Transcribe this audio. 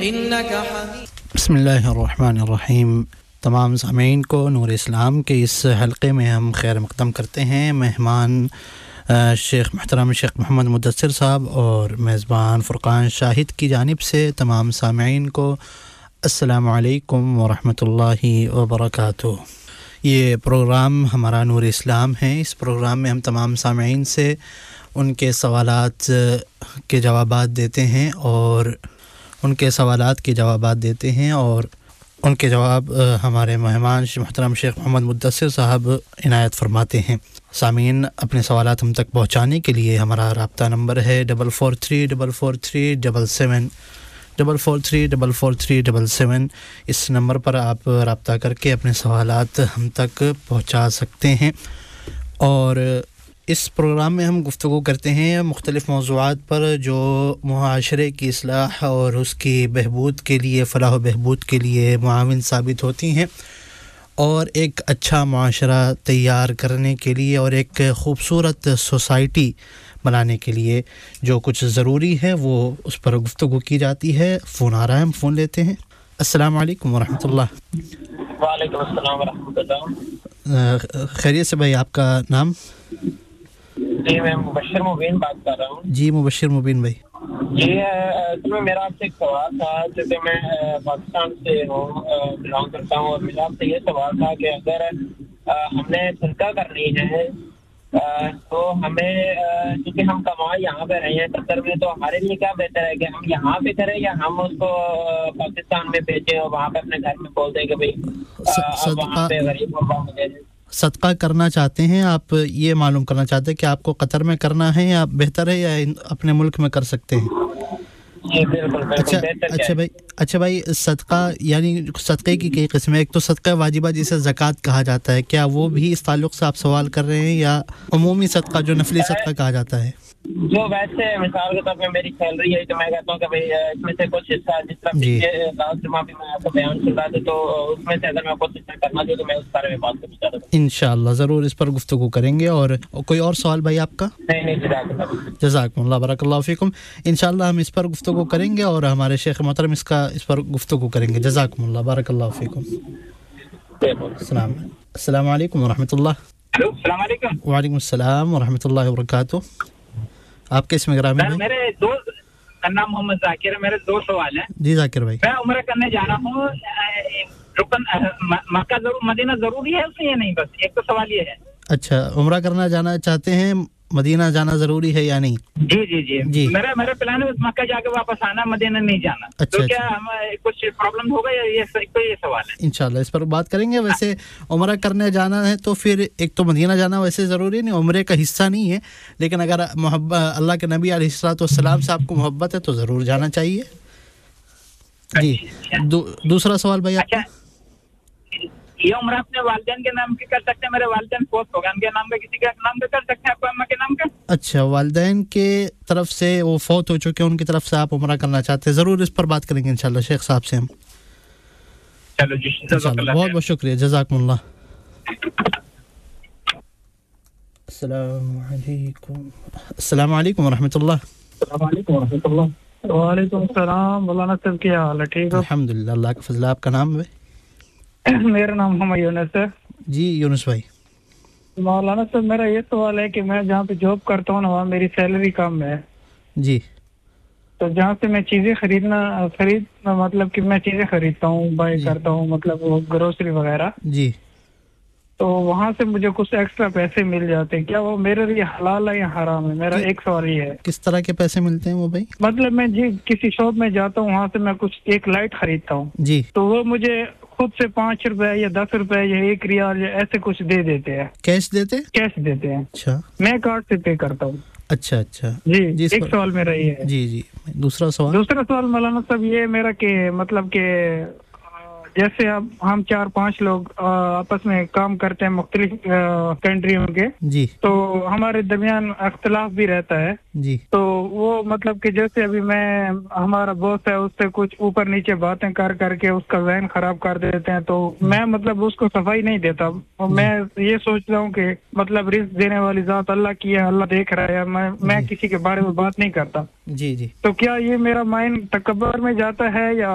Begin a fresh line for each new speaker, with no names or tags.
إنك حميد
बिस्मिल्लाहिर्रहमानिर्रहीम। तमाम सामीन को नूर इस्लाम के इस हलक़े में हम खैर मक़दम करते हैं। मेहमान शेख मुहतरम शेख मोहम्मद मुदस्सिर साहब और मेज़बान फ़ुरक़ान शाहिद की जानिब से तमाम सामीन को अस्सलामु अलैकुम व रहमतुल्लाहि व बरकातुहू। ये प्रोग्राम हमारा नूर इस्लाम है। इस प्रोग्राम में हम तमाम सामीन से उनके सवालात के जवाबात देते हैं और उनके जवाब हमारे मेहमान मुहतरम शेख मोहम्मद मुदस्सिर साहब इनायत फरमाते हैं। सामीन अपने सवालात हम तक पहुँचाने के लिए हमारा राब्ता नंबर है 44344377 44344377। इस नंबर पर आप राब्ता करके अपने सवालात हम तक पहुँचा सकते हैं। और इस प्रोग्राम में हम गुफ्तगू करते हैं मुख्तलिफ़ मौज़ूआत पर जो मुआशरे की इस्लाह और उसकी बहबूद के लिए, फ़लाह व बहबूद के लिए मुआविन साबित होती हैं और एक अच्छा मुआशरा तैयार करने के लिए और एक ख़ूबसूरत सोसाइटी बनाने के लिए जो कुछ ज़रूरी है वो उस पर गुफ्तगू की जाती है। फ़ोन आ रहा है, हम फ़ोन लेते हैं। अस्सलाम वालेकुम वरहमतुल्लाह।
वालेकुम अस्सलाम वरहमतुल्लाह।
खैरियत से भाई, आपका नाम?
जी मैं मुबश्शिर मुबीन बात कर रहा हूँ।
जी मुबश्शिर मुबीन भाई।
जी तो मेरा आपसे एक सवाल था। जैसे मैं पाकिस्तान से हूँ, बिलोंग करता हूँ, और मेरा आपसे ये सवाल था कि अगर हमने सदका करनी है तो हमें, क्योंकि हम कमा यहाँ पे रहे हैं कतर में, तो हमारे लिए क्या बेहतर है कि हम यहाँ पे करें या हम उसको पाकिस्तान में भेजें और वहाँ पे अपने घर में बोल दें कि भाई वहाँ पे गरीब को मुझे
सदका करना चाहते हैं आप? ये मालूम करना चाहते हैं कि आपको कतर में करना है या बेहतर है या अपने मुल्क में कर सकते हैं?
जी बिल्कुल।
अच्छा भाई, सदका यानी सदक़े की कई किस्में। एक तो सदका वाजिबा जिसे ज़कात कहा जाता है, क्या वो भी इस ताल्लुक़ से आप सवाल कर रहे हैं, या उमूमी सदका जो नफली सदका कहा जाता है?
जो वैसे मिसाल के तौर पे मेरी सैलरी है तो मैं कहता हूँ कि भाई इसमें से कुछ हिस्सा, जिस तरह पीछे लास्ट जुमा भी मैं आपको बयान सुन रहा था, तो उसमें से अगर मैं कुछ हिस्सा करना चाहिए तो मैं उस बारे में बात करना चाहता हूँ।
इंशाअल्लाह ज़रूर इस पर गुफ्तगू करेंगे। और कोई और सवाल भाई आपका?
नहीं,
जज़ाकुमुल्लाह बरकल्लाहु फ़ीकुम। इंशाअल्लाह हम इस पर गुफ्तगू करेंगे और हमारे शेख मोहतरम इस पर गुफ्तगू करेंगे। जज़ाकुमुल्लाह बरकल्लाहु फ़ीकुम। अस्सलाम वालेकुम व रहमतुल्लाह।
हेलो, अस्सलाम वालेकुम।
वालेकुम अस्सलाम व रहमतुल्लाहि व बरकातुहू। आपके इसमें ग्रामी है?
मेरे दोस्त का नाम मोहम्मद जाकिर है। मेरे दो सवाल हैं।
जी जाकिर भाई।
मैं उम्र करने जा रहा हूँ, रुकन मक्का मदीना जरूरी है उसमें या नहीं? बस एक तो सवाल ये है।
अच्छा, उम्रा करना जाना चाहते हैं, मदीना जाना जरूरी है या नहीं?
जी। मेरा प्लान है मक्का जाके वापस आना, मदीना नहीं जाना।
अच्छा,
तो क्या हम कुछ प्रॉब्लम होगा या ये सवाल है?
इंशाल्लाह इस पर बात करेंगे। वैसे उम्रा करने जाना है तो फिर एक तो मदीना जाना वैसे ज़रूरी नहीं, उम्रे का हिस्सा नहीं है, लेकिन अगर अल्लाह के नबी अलैहिस्सलाम से आपको मोहब्बत है तो ज़रूर जाना चाहिए। जी दूसरा सवाल भाई आपका?
ये उम्र अपने वालिदैन के नाम की कर सकते हैं? मेरे वालिदैन फोर्थ हो गए, उनके नाम पे किसी के नाम पे कर सकते हैं, आपको अम्मा के नाम पे? अच्छा, वालिदैन के तरफ से वो फौत हो चुके हैं, उनकी तरफ से आप उम्रा करना चाहते हैं, ज़रूर इस पर बात करेंगे इंशाल्लाह शेख साहब से हम। चलो जी,
बहुत बहुत शुक्रिया, जज़ाकुमुल्लाह। अस्सलाम वालेकुम व रहमतुल्लाह।
वालेकुम सलाम। मौलाना साहब क्या हाल है? ठीक है
अल्हम्दुलिल्लाह, अल्लाह का फजल। आपका नाम है?
मेरा नाम मोहम्मद यूनुस है।
जी यूनुस भाई।
मौलाना साहब मेरा ये सवाल है कि मैं जहाँ पे जॉब करता हूँ ना, वहाँ मेरी सैलरी कम है
जी।
तो जहाँ से मैं चीजें खरीदना मतलब कि मैं चीजें खरीदता हूँ, बाय करता हूँ, मतलब वो ग्रोसरी वगैरह
जी,
तो वहाँ से मुझे कुछ एक्स्ट्रा पैसे मिल जाते हैं, क्या वो मेरे लिए हलाल है या हराम है? मेरा एक सवाल ये है।
किस तरह के पैसे मिलते हैं वो भाई?
मतलब मैं जी किसी शॉप में जाता हूँ, वहाँ से मैं कुछ एक लाइट खरीदता हूँ
जी,
तो वो मुझे खुद से 5 रुपए या 10 रुपए या 1 रियाल या ऐसे कुछ दे देते हैं।
कैश देते हैं?
अच्छा, मैं कार्ड से पे करता हूँ।
अच्छा
जी एक सवाल मेरा ये है।
जी। दूसरा सवाल
मौलाना साहब ये मेरा कि मतलब कि जैसे अब हम 4-5 लोग आपस में काम करते हैं मुख्तलिफ कंट्रियों के
जी,
तो हमारे दरमियान अख्तिलाफ भी रहता है
जी,
तो वो मतलब कि जैसे अभी हमारा बॉस है, उससे कुछ ऊपर नीचे बातें करके उसका ज़हन खराब कर देते हैं, तो मैं मतलब उसको सफाई नहीं देता। मैं ये सोच रहा हूँ कि मतलब रिस्क देने वाली जात अल्लाह की है, अल्लाह देख रहा है, मैं किसी के बारे में बात नहीं करता।
जी।
तो क्या ये मेरा माइंड तकब्बुर में जाता है या